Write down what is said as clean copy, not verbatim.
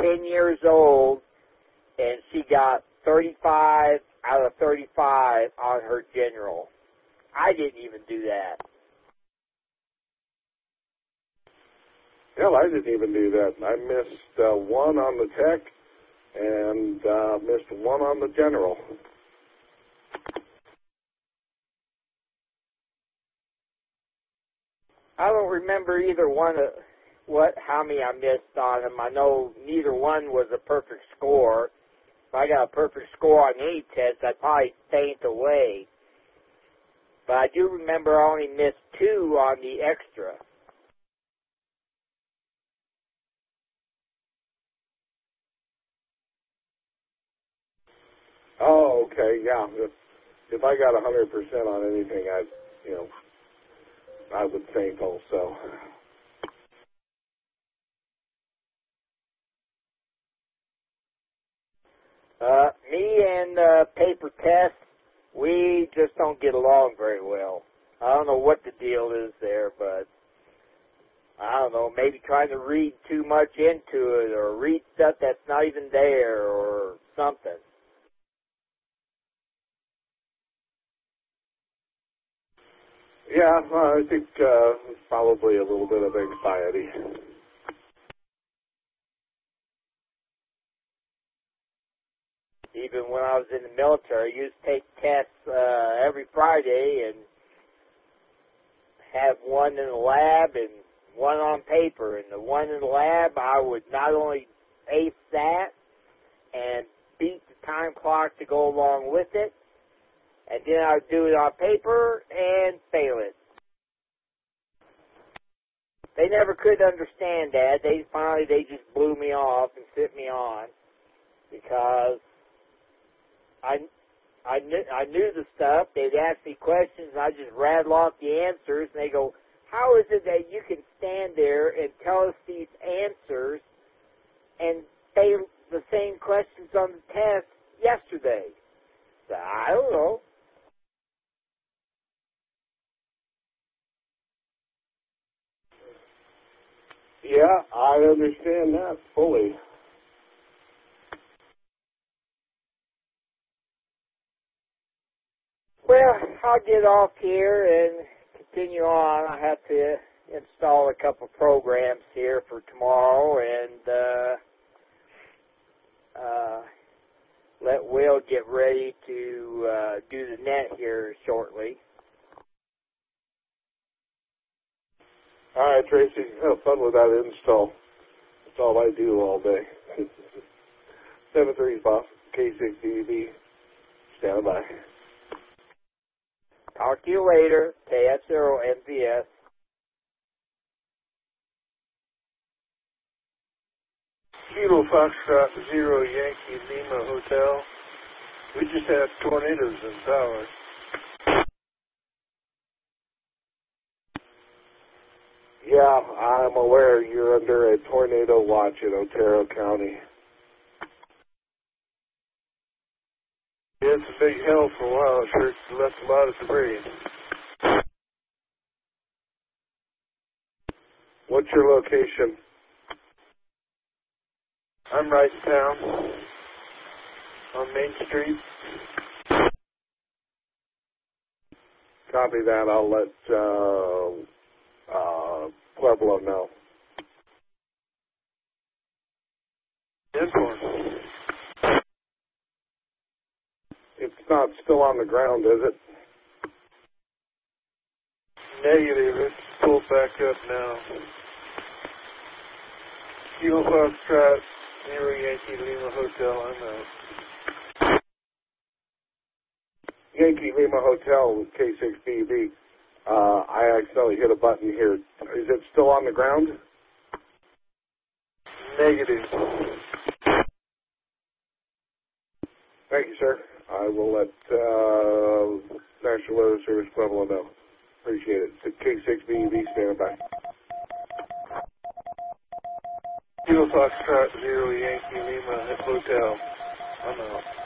10 years old, and she got 35 out of 35 on her general. I didn't even do that. Hell, I didn't even do that. I missed one on the tech and missed one on the general. I don't remember either one of how many I missed on them. I know neither one was a perfect score. If I got a perfect score on any test, I'd probably faint away. But I do remember I only missed 2 on the extra. Oh, okay, yeah. If I got 100% on anything, I would faint also. Me and paper test, we just don't get along very well. I don't know what the deal is there, but I don't know, maybe trying to read too much into it or read stuff that's not even there or something. Yeah, I think probably a little bit of anxiety. Even when I was in the military, I used to take tests every Friday and have one in the lab and one on paper. And the one in the lab, I would not only ace that and beat the time clock to go along with it, and then I would do it on paper and fail it. They never could understand that. They just blew me off and sent me on because I knew the stuff. They'd ask me questions, and I just rattle off the answers, and they go, how is it that you can stand there and tell us these answers and fail the same questions on the test yesterday? So, I don't know. Yeah, I understand that fully. Well, I'll get off here and continue on. I have to install a couple programs here for tomorrow and let Will get ready to do the net here shortly. All right, Tracy, have fun with that install. That's all I do all day. 7-3 Boss, K6DB, stand by. Talk to you later, KF0MVS. Kilo Foxtrot 0 Yankee Lima Hotel. We just had tornadoes in power. Yeah, I'm aware you're under a tornado watch in Otero County. Yeah, it's a big hell for a while. It sure left a lot of debris. What's your location? I'm right in town on Main Street. Copy that. I'll let Pueblo know. This one. It's not still on the ground, is it? Negative. It's pulled back up now. Kilo Foxtrot 0 Yankee Lima Hotel. I'm out. Yankee Lima Hotel with K6BB. I accidentally hit a button here. Is it still on the ground? Negative. Thank you, sir. I will let National Weather Service Pueblo know. Appreciate it. K6BB, stand by. Kilo Foxtrot 0 Yankee Lima Hotel. I'm out.